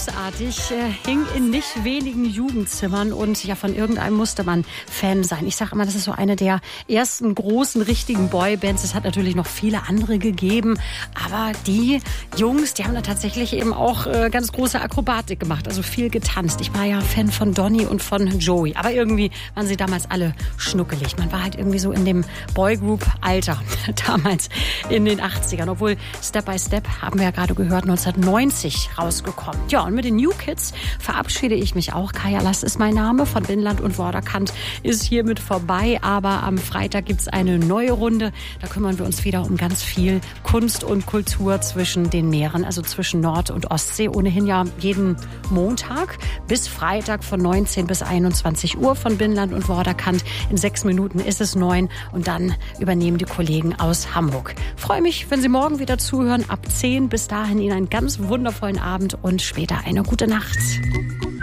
großartig, hing in nicht wenigen Jugendzimmern und ja, von irgendeinem musste man Fan sein. Ich sage immer, das ist so eine der ersten großen, richtigen Boybands. Es hat natürlich noch viele andere gegeben, aber die Jungs, die haben da tatsächlich eben auch ganz große Akrobatik gemacht, also viel getanzt. Ich war ja Fan von Donny und von Joey, aber irgendwie waren sie damals alle schnuckelig. Man war halt irgendwie so in dem Boygroup-Alter damals in den 80ern, obwohl Step by Step, haben wir ja gerade gehört, 1990 rausgekommen. Ja, und mit den New Kids verabschiede ich mich auch. Kaya Lass ist mein Name, von Wendland und Vorderkant ist hiermit vorbei, aber am Freitag gibt's eine neue Runde. Da kümmern wir uns wieder um ganz viel Kunst und Kultur zwischen den Meeren, also zwischen Nord- und Ostsee. Ohnehin ja jeden Montag bis Freitag von 19 bis 21 Uhr von Wendland und Vorderkant. In 6 Minuten ist es 9 und dann übernehmen die Kollegen aus Hamburg. Freue mich, wenn Sie morgen wieder zuhören, ab 10. Bis dahin Ihnen einen ganz wundervollen Abend und später eine gute Nacht.